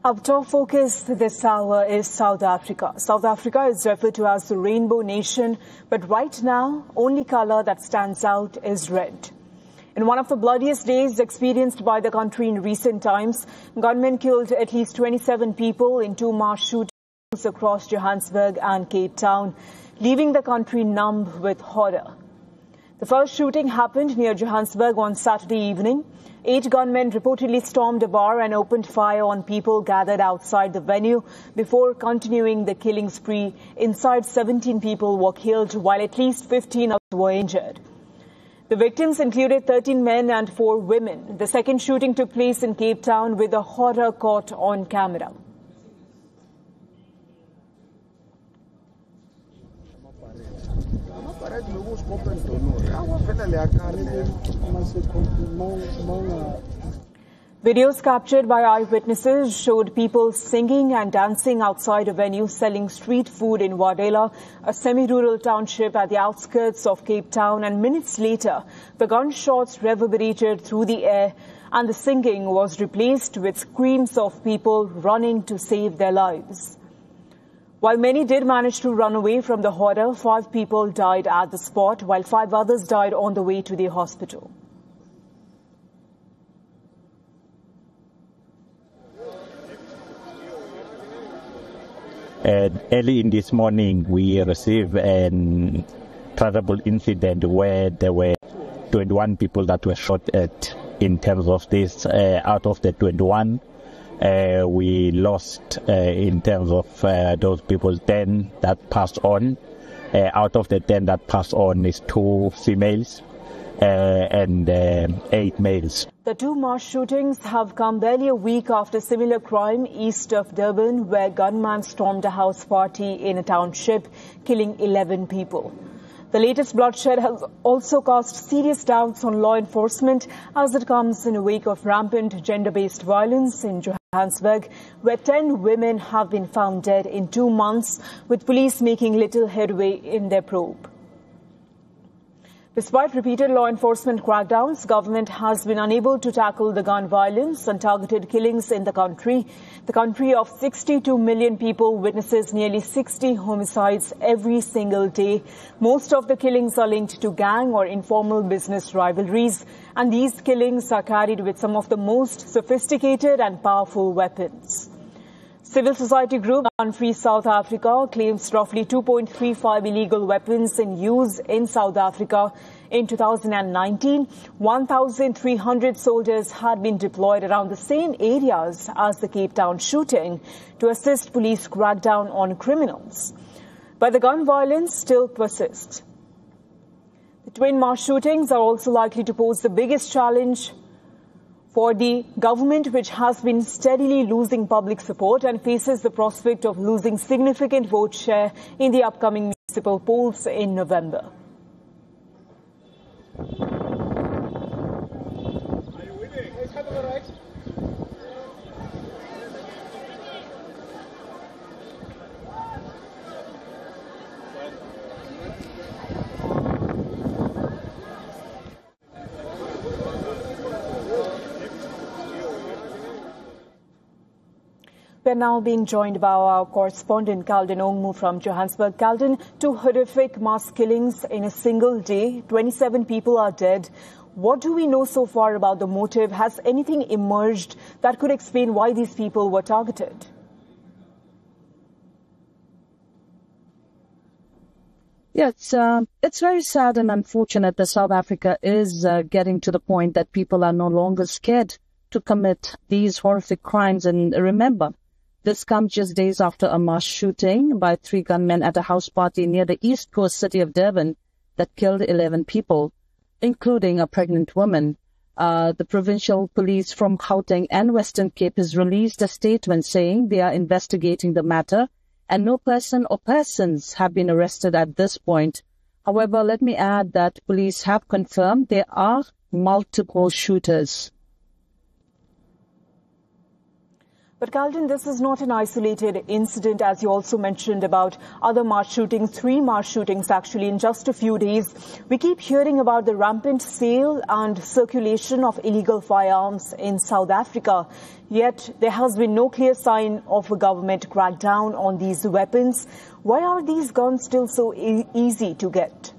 Our top focus this hour is South Africa. South Africa is referred to as the Rainbow Nation, but right now, only color that stands out is red. In one of the bloodiest days experienced by the country in recent times, gunmen killed at least 27 people in two mass shootings across Johannesburg and Cape Town, leaving the country numb with horror. The first shooting happened near Johannesburg on Saturday evening. 8 gunmen reportedly stormed a bar and opened fire on people gathered outside the venue before continuing the killing spree. Inside, 17 people were killed, while at least 15 others were injured. The victims included 13 men and 4 women. The second shooting took place in Cape Town with the horror caught on camera. Videos captured by eyewitnesses showed people singing and dancing outside a venue selling street food in Wadela, a semi-rural township at the outskirts of Cape Town, and minutes later, the gunshots reverberated through the air and the singing was replaced with screams of people running to save their lives. While many did manage to run away from the horror, 5 people died at the spot, while 5 others died on the way to the hospital. Early in this morning, we received a terrible incident where there were 21 people that were shot at. In terms of this, out of the 21, we lost in terms of those people 10 that passed on. Out of the 10 that passed on is 2 females and 8 males. The 2 mass shootings have come barely a week after similar crime east of Durban, where gunmen stormed a house party in a township, killing 11 people. The latest bloodshed has also cast serious doubts on law enforcement as it comes in the wake of rampant gender-based violence in Johannesburg, where 10 women have been found dead in 2 months, with police making little headway in their probe. Despite repeated law enforcement crackdowns, government has been unable to tackle the gun violence and targeted killings in the country. The country of 62 million people witnesses nearly 60 homicides every single day. Most of the killings are linked to gang or informal business rivalries, and these killings are carried with some of the most sophisticated and powerful weapons. Civil society group Gun Free South Africa claims roughly 2.35 illegal weapons in use in South Africa. In 2019, 1,300 soldiers had been deployed around the same areas as the Cape Town shooting to assist police crack down on criminals. But the gun violence still persists. The twin mass shootings are also likely to pose the biggest challenge for the government, which has been steadily losing public support and faces the prospect of losing significant vote share in the upcoming municipal polls in November. We're now being joined by our correspondent, Calden Ongmu from Johannesburg. Calden, 2 horrific mass killings in a single day. 27 people are dead. What do we know so far about the motive? Has anything emerged that could explain why these people were targeted? Yeah, it's very sad and unfortunate that South Africa is getting to the point that people are no longer scared to commit these horrific crimes. And remember, this comes just days after a mass shooting by 3 gunmen at a house party near the east coast city of Durban that killed 11 people, including a pregnant woman. The provincial police from Gauteng and Western Cape has released a statement saying they are investigating the matter and no person or persons have been arrested at this point. However, let me add that police have confirmed there are multiple shooters. But Calden, this is not an isolated incident, as you also mentioned about other mass shootings, 3 mass shootings actually in just a few days. We keep hearing about the rampant sale and circulation of illegal firearms in South Africa. Yet there has been no clear sign of a government crackdown on these weapons. Why are these guns still so easy to get?